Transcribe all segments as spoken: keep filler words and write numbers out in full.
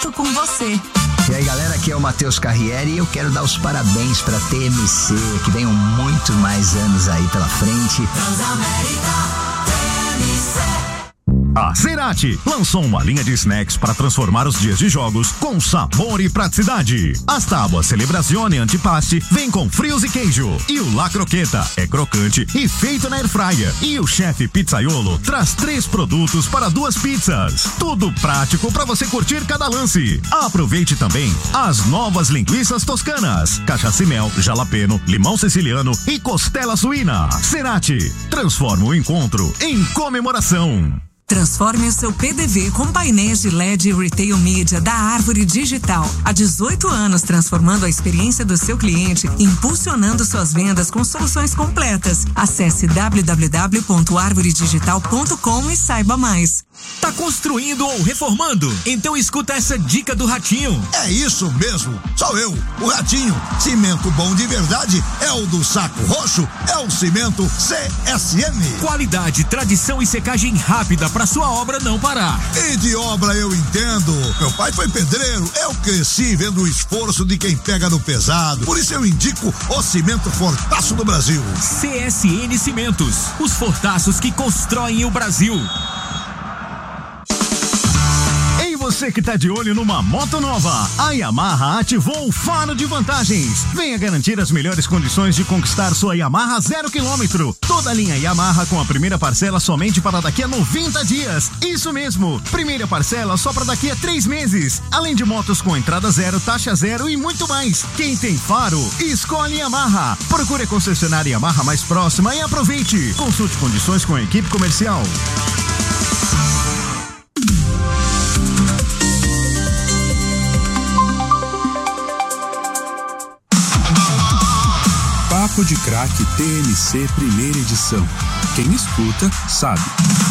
junto com você. E aí, galera, aqui é o Matheus Carriere e eu quero dar os parabéns pra T M C, que venham muito mais anos aí pela frente. Transamérica T M C. A Cerati lançou uma linha de snacks para transformar os dias de jogos com sabor e praticidade. As tábuas Celebrazione Antipaste vem com frios e queijo. E o La Croqueta é crocante e feito na airfryer. E o chefe Pizzaiolo traz três produtos para duas pizzas. Tudo prático para você curtir cada lance. Aproveite também as novas linguiças toscanas, cachaça e mel, jalapeno, limão siciliano e costela suína. Cerati transforma o encontro em comemoração. Transforme o seu P D V com painéis de L E D e Retail Media da Árvore Digital. Há dezoito anos transformando a experiência do seu cliente, impulsionando suas vendas com soluções completas. Acesse w w w ponto arvore digital ponto com e saiba mais. Tá construindo ou reformando? Então escuta essa dica do Ratinho. É isso mesmo, sou eu, o Ratinho. Cimento bom de verdade é o do Saco Roxo, é o Cimento C S M. Qualidade, tradição e secagem rápida para sua obra não parar. E de obra eu entendo. Meu pai foi pedreiro, eu cresci vendo o esforço de quem pega no pesado. Por isso eu indico o Cimento Fortaço do Brasil. C S N Cimentos, os fortaços que constroem o Brasil. Você que tá de olho numa moto nova, a Yamaha ativou o faro de vantagens. Venha garantir as melhores condições de conquistar sua Yamaha zero quilômetro. Toda a linha Yamaha com a primeira parcela somente para daqui a noventa dias. Isso mesmo, primeira parcela só para daqui a três meses. Além de motos com entrada zero, taxa zero e muito mais. Quem tem faro, escolhe Yamaha. Procure a concessionária Yamaha mais próxima e aproveite. Consulte condições com a equipe comercial. Papo de Craque T M C primeira edição. Quem escuta, sabe.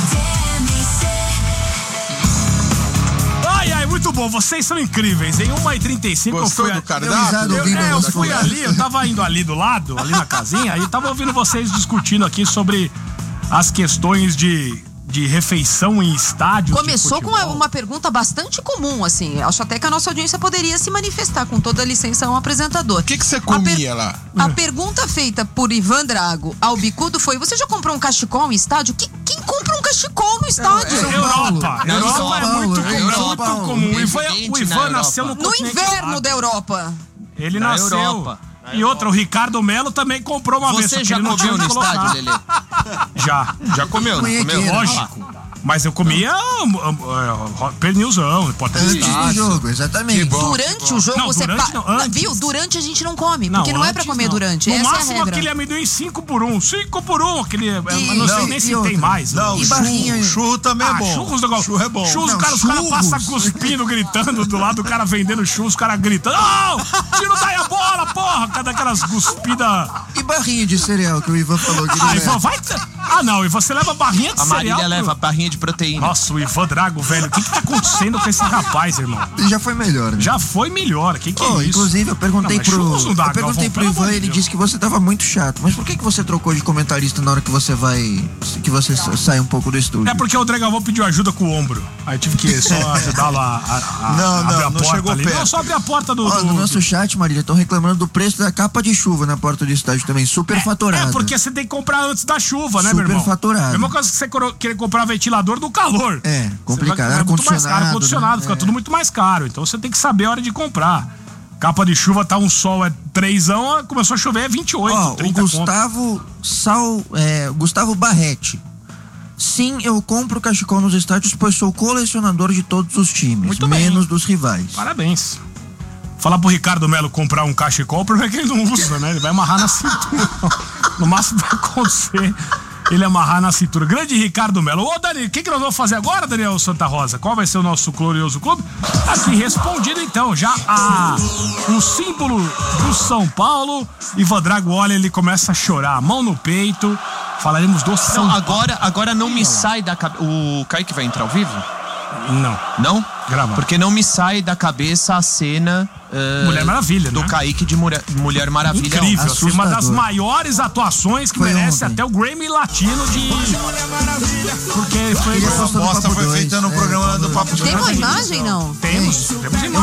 Ai, ai, muito bom. Vocês são incríveis. Em uma e trinta e cinco eu fui... do cardápio? Eu, eu, é, eu fui ali, eu tava indo ali do lado, ali na casinha, e tava ouvindo vocês discutindo aqui sobre as questões de... de refeição em estádio. Começou com uma, uma pergunta bastante comum, assim. Acho até que a nossa audiência poderia se manifestar, com toda a licença ao apresentador. O que que você comia per... lá? A pergunta feita por Ivan Drago ao Bicudo foi: você já comprou um cachecol em estádio? Que, quem compra um cachecol no estádio? É, é, Europa. Não, Europa São é Paulo, muito, é muito, Europa. muito comum. O Ivan, o Ivan nasceu no No inverno da Europa. Ele Na nasceu. Europa. E outra, o Ricardo Melo também comprou uma Você vez. já comeu no estádio, Lelê? Já. Já comeu, não comeu? Lógico. Mas eu comia uh, uh, pernilzão, porta antes do jogo, exatamente. Bom, durante o jogo não, você durante, pa... não, antes. Viu? Durante a gente não come, porque não, não é pra comer não. durante. No Essa máximo é a regra. aquele amendoim cinco por um. cinco por um, aquele. Eu não, não sei nem se outra. tem mais. Não, e churro, churro também é bom. Ah, churros, negócio. Churro é bom. Churros, não, cara, os caras passam cuspindo, gritando do lado do cara vendendo churros, os caras gritando: não! Tira daí a bola, porra! Cada aquelas cuspidas. E barrinha de cereal que o Ivan falou que Ah, Ivan, vai. Ah, não, e você leva barrinha de a cereal. A Marília leva barrinha de proteína. Nossa, o Ivan Drago, velho, o que que tá acontecendo com esse rapaz, irmão? Já foi melhor, né? Já foi melhor, o que que oh, é isso? Inclusive, eu perguntei não, pro dá, eu perguntei pro Ivan, ele disse que você tava muito chato. Mas por que que você trocou de comentarista na hora que você vai, que você sai um pouco do estúdio? É porque o Dragavão pediu ajuda com o ombro. Aí tive que só ajudá-lo a, a, a não, abrir não, a não porta chegou ali. perto. Não, só abrir a porta do... Oh, do no nosso do... chat, Marília, estão reclamando do preço da capa de chuva na porta do estádio também, super é, faturado. É, porque você tem que comprar antes da chuva, né, super meu irmão? Super faturado. Mesma coisa que você querer comprar ventilador do calor. É, complicado. Vai, é muito mais caro, ar-condicionado, né? fica é. tudo muito mais caro. Então você tem que saber a hora de comprar. Capa de chuva, tá um sol, é trêsão, começou a chover, é vinte e oito, oh, trinta. O Gustavo Sal, é, Gustavo Barretti. Sim, eu compro cachecol nos estádios, pois sou colecionador de todos os times, muito menos bem. dos rivais. Parabéns. Falar pro Ricardo Melo comprar um cachecol, o problema é que ele não usa, né? Ele vai amarrar na cintura. No máximo vai acontecer ele amarrar na cintura. Grande Ricardo Melo. Ô, Dani, o que, que nós vamos fazer agora, Daniel Santa Rosa? Qual vai ser o nosso glorioso clube? Aqui, respondido então, já a o símbolo do São Paulo. Ivan Drago olha, ele começa a chorar, mão no peito. Falaremos do São não, Paulo. Agora, agora não me sai da cabeça. O Kaique vai entrar ao vivo? Não. Não? Grava. Porque não me sai da cabeça a cena uh, Mulher Maravilha, do né? Kaique de Mulher, Mulher Maravilha. Incrível, assim, uma das maiores atuações que foi merece ontem. até o Grammy Latino de... Porque foi... A proposta foi feita no programa do Papo de Tem uma imagem, não? Temos, temos imagem.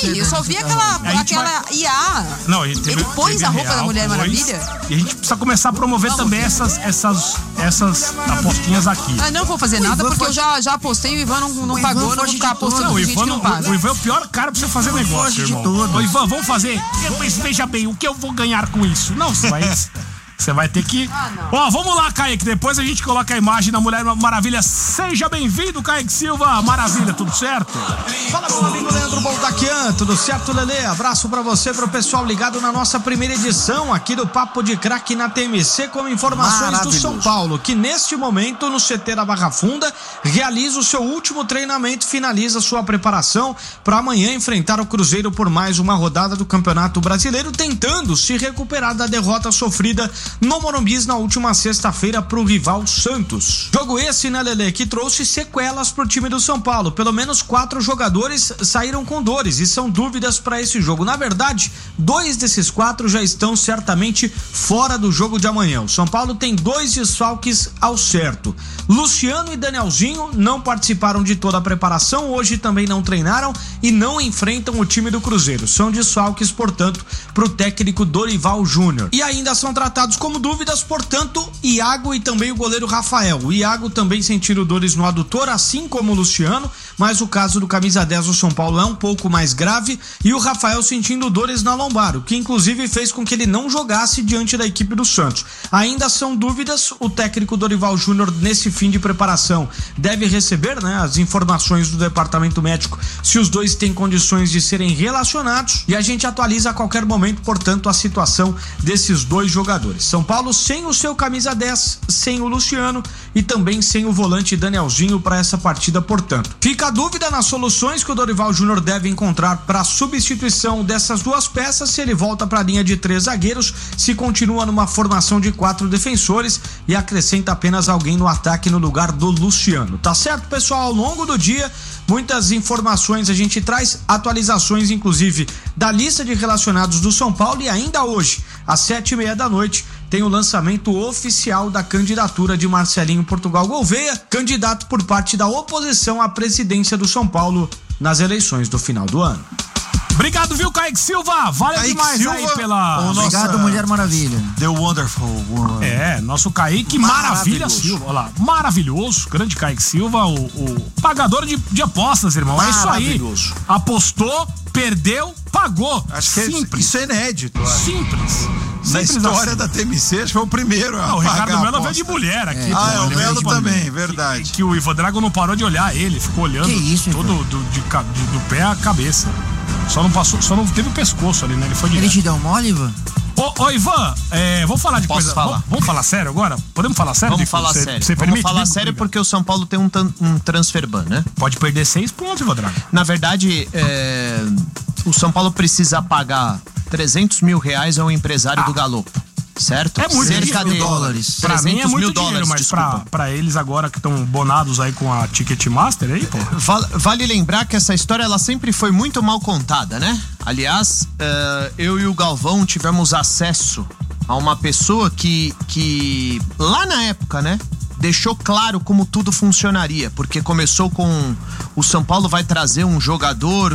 vi, eu só vi aquela, aquela I A. Não, ele, teve, ele pôs teve a roupa real, da Mulher pôs, Maravilha. E a gente precisa começar a promover também essas, essas, essas apostinhas aqui. Ah, não vou fazer O nada Ivan porque foge- eu já, já apostei e o Ivan não, não O pagou, Ivan não vou foge ficar de tudo. apostando Não, com o gente Ivan, que não não, paga. o Ivan é o pior cara pra você fazer negócio, foge de irmão. tudo. Ô, Ivan, vamos fazer. Eu, mas veja bem, o que eu vou ganhar com isso? Não, você vai... Você vai ter que... Ó, vamos lá, Kaique. Depois a gente coloca a imagem da Mulher Maravilha. Seja bem-vindo, Kaique Silva. Maravilha, tudo certo? Fala, meu amigo Leandro Boldaquian. Tudo certo, Lelê? Abraço pra você, pro pessoal ligado na nossa primeira edição aqui do Papo de Craque na T M C, com informações do São Paulo, que neste momento, no C T da Barra Funda, realiza o seu último treinamento, finaliza sua preparação para amanhã enfrentar o Cruzeiro por mais uma rodada do Campeonato Brasileiro, tentando se recuperar da derrota sofrida no Morumbi na última sexta-feira pro rival Santos. Jogo esse, né, Lelê, que trouxe sequelas pro time do São Paulo. Pelo menos quatro jogadores saíram com dores e são dúvidas para esse jogo. Na verdade, dois desses quatro já estão certamente fora do jogo de amanhã. O São Paulo tem dois desfalques ao certo. Luciano e Danielzinho não participaram de toda a preparação, hoje também não treinaram e não enfrentam o time do Cruzeiro. São desfalques, portanto, pro técnico Dorival Júnior. E ainda são tratados como dúvidas, portanto, Iago e também o goleiro Rafael. O Iago também sentiu dores no adutor, assim como o Luciano, mas o caso do camisa dez do São Paulo é um pouco mais grave, e o Rafael sentindo dores na lombar, o que inclusive fez com que ele não jogasse diante da equipe do Santos. Ainda são dúvidas, o técnico Dorival Júnior, nesse fim de preparação, deve receber, né, as informações do departamento médico se os dois têm condições de serem relacionados, e a gente atualiza a qualquer momento, portanto, a situação desses dois jogadores. São Paulo sem o seu camisa dez, sem o Luciano e também sem o volante Danielzinho para essa partida, portanto. Fica a dúvida nas soluções que o Dorival Júnior deve encontrar para substituição dessas duas peças, se ele volta para a linha de três zagueiros, se continua numa formação de quatro defensores e acrescenta apenas alguém no ataque no lugar do Luciano. Tá certo, pessoal? Ao longo do dia, muitas informações a gente traz, atualizações inclusive da lista de relacionados do São Paulo, e ainda hoje, às sete e meia da noite, tem o lançamento oficial da candidatura de Marcelinho Portugal Gouveia, candidato por parte da oposição à presidência do São Paulo nas eleições do final do ano. Obrigado, viu, Kaique Silva? Vale Kaique demais Silva, aí pela... Obrigado, Mulher Maravilha. The Wonderful Woman. É, nosso Kaique Maravilha Silva. Olha lá, maravilhoso. Grande Kaique Silva, o, o pagador de, de apostas, irmão. É isso aí. Apostou, perdeu, pagou. Acho que Simples. isso é inédito. Acho. Simples. Na Simples história assim. da T M C, acho que foi o primeiro a Não, o pagar Ricardo a Melo aposta. veio de mulher aqui. É. pô, Ah, é, o ele veio Melo de também, mulher. verdade. Que, que o Ivan Drago não parou de olhar ele, ficou olhando Que isso, todo do, de, de, do pé à cabeça. Só não passou, só não teve o pescoço ali, né? Ele foi direto. Ele te deu mole, Ivan? Ô, ô Ivan, é, vamos falar de Posso coisa. falar? Vamos, vamos falar sério agora? Podemos falar sério? Vamos Dico? falar Cê, sério. Você Vamos permite? falar Dico? sério porque o São Paulo tem um, tan- um transfer ban, né? Pode perder seis pontos, Ivan Drago. Na verdade, é, o São Paulo precisa pagar trezentos mil reais ao empresário Ah. do Galo. Certo? É muito Cerca dinheiro, de dólares. Pra mim é trezentos muito mil dinheiro, dólares, mas pra, desculpa. pra eles agora que estão bonados aí com a Ticketmaster aí, pô. Val- Vale lembrar que essa história ela sempre foi muito mal contada, né? Aliás, eh, eu e o Galvão tivemos acesso a uma pessoa que, que lá na época, né? Deixou claro como tudo funcionaria, porque começou com o São Paulo vai trazer um jogador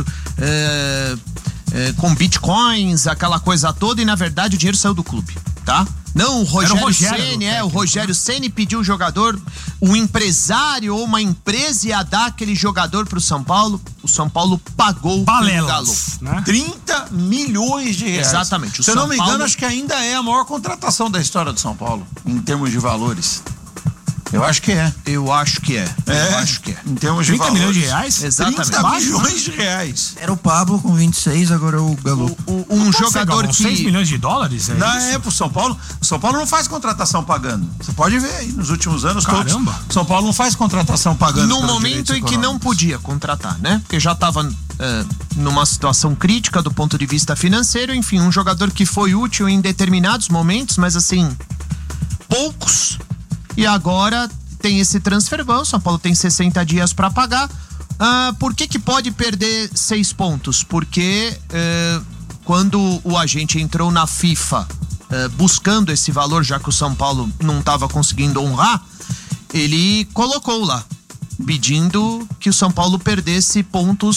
eh, eh, com bitcoins, aquela coisa toda, e na verdade o dinheiro saiu do clube, tá? Não, o Rogério, Rogério Ceni, do é, o técnico, Rogério Ceni pediu o jogador, o empresário ou uma empresa ia dar aquele jogador pro São Paulo, o São Paulo pagou Balelas, o Galo. né? trinta milhões de reais. Exatamente. O Se eu São não me engano, Paulo- acho que ainda é a maior contratação da história do São Paulo, em termos de valores. Eu acho que é. Eu acho que é. É, Eu acho que é. Em termos de trinta valores. milhões de reais? Exatamente. trinta Baixo, milhões de reais. Era o Pablo com vinte e seis, agora é o Galo. O- um Quanto jogador Galvão? seis que... milhões de dólares? É Na isso? é pro São Paulo. O São Paulo não faz contratação pagando. Você pode ver aí nos últimos anos Caramba. todos. São Paulo não faz contratação pagando. No pelos momento direitos em que não econômicos. podia contratar, né? Porque já estava numa situação crítica do ponto de vista financeiro. Enfim, um jogador que foi útil em determinados momentos, mas assim, poucos. E agora tem esse transfer ban. São Paulo tem sessenta dias para pagar. Ah, por que que pode perder seis pontos? Porque eh, quando o agente entrou na FIFA eh, buscando esse valor, já que o São Paulo não estava conseguindo honrar, ele colocou lá, pedindo que o São Paulo perdesse pontos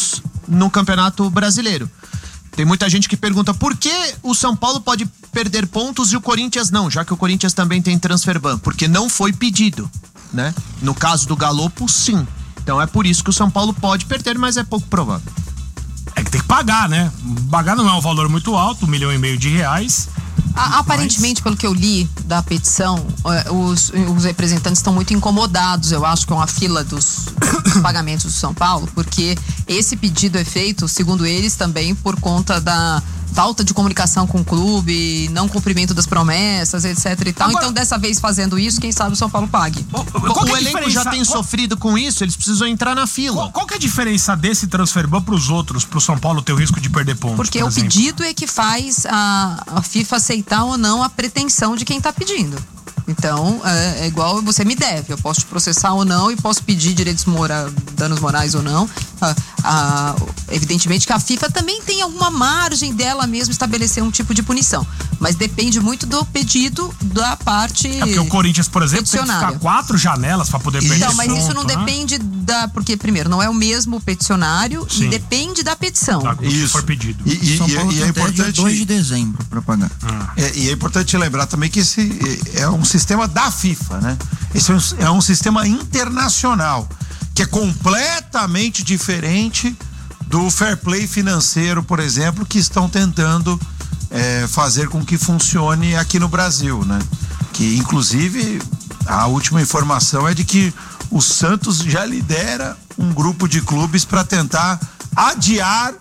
no Campeonato Brasileiro. Tem muita gente que pergunta por que o São Paulo pode perder pontos e o Corinthians não, já que o Corinthians também tem transfer ban, porque não foi pedido, né? No caso do Galopo, sim. Então é por isso que o São Paulo pode perder, mas é pouco provável. É que tem que pagar, né? Pagar não é um valor muito alto, um milhão e meio de reais. A, aparentemente, pelo que eu li da petição, os, os representantes estão muito incomodados, eu acho, com a fila dos pagamentos do São Paulo, porque esse pedido é feito, segundo eles, também por conta da falta de comunicação com o clube, não cumprimento das promessas, etc e tal. Agora, então, dessa vez fazendo isso, quem sabe o São Paulo pague. O, o elenco já tem qual, sofrido com isso, eles precisam entrar na fila. Qual, qual que é a diferença desse transfer ban pros outros, pro São Paulo ter o risco de perder pontos? Porque por o exemplo? pedido é que faz a, a FIFA aceitar ou não a pretensão de quem tá pedindo. Então, é, é igual você me deve, eu posso te processar ou não e posso pedir direitos morais, danos morais ou não. Ah, ah, evidentemente que a FIFA também tem alguma margem dela mesmo estabelecer um tipo de punição, mas depende muito do pedido da parte É porque o Corinthians, por exemplo, tem que ficar quatro janelas para poder perder Então, mas ponto, isso não né? depende da... Porque, primeiro, não é o mesmo peticionário Sim. e depende da petição. Tá, isso. For pedido. E, e, São Paulo e é importante... dois de dezembro para pagar. Ah. É, e é importante lembrar também que esse é um sistema da FIFA, né? Esse é um, é um sistema internacional, que é completamente diferente do fair play financeiro, por exemplo, que estão tentando é, fazer com que funcione aqui no Brasil, né? Que, inclusive, a última informação é de que o Santos já lidera um grupo de clubes para tentar adiar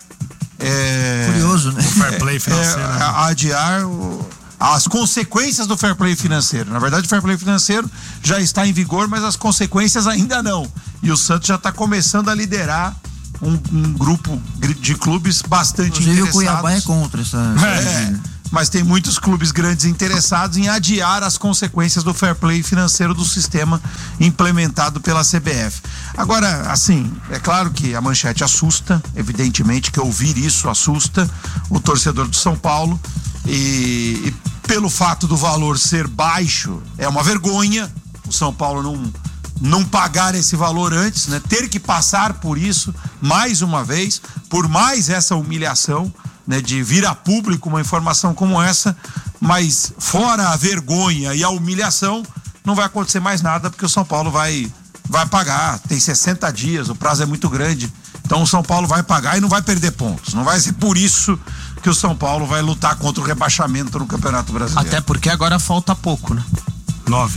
é, curioso, né? O fair play financeiro. É, é, adiar o, as consequências do fair play financeiro. Na verdade, o fair play financeiro já está em vigor, mas as consequências ainda não. E o Santos já está começando a liderar um, um grupo de clubes bastante Inclusive, interessados. O Cuiabá é contra essa. É, mas tem muitos clubes grandes interessados em adiar as consequências do fair play financeiro do sistema implementado pela C B F. Agora, assim, é claro que a manchete assusta, evidentemente que ouvir isso assusta o torcedor do São Paulo e, e pelo fato do valor ser baixo, é uma vergonha o São Paulo não, não pagar esse valor antes, né? Ter que passar por isso mais uma vez, por mais essa humilhação, né, de vir a público uma informação como essa, mas fora a vergonha e a humilhação, não vai acontecer mais nada, porque o São Paulo vai, vai pagar, tem sessenta dias, o prazo é muito grande, então o São Paulo vai pagar e não vai perder pontos, não vai ser por isso que o São Paulo vai lutar contra o rebaixamento no Campeonato Brasileiro. Até porque agora falta pouco, né? Nove.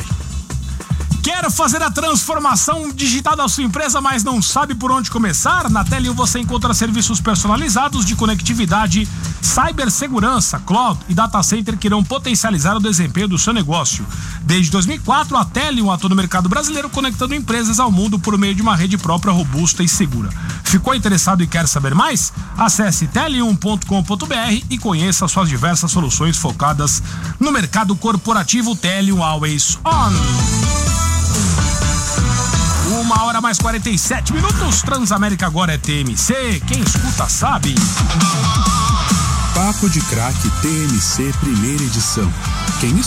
Quer fazer a transformação digital da sua empresa, mas não sabe por onde começar? Na Tele um você encontra serviços personalizados de conectividade, cibersegurança, cloud e data center que irão potencializar o desempenho do seu negócio. Desde dois mil e quatro, a Tele um atua no mercado brasileiro, conectando empresas ao mundo por meio de uma rede própria, robusta e segura. Ficou interessado e quer saber mais? Acesse tele um ponto com ponto br e conheça suas diversas soluções focadas no mercado corporativo. Tele um Always On. Uma hora mais quarenta e sete minutos. Transamérica agora é T M C. Quem escuta sabe. Papo de Craque T M C primeira edição. Quem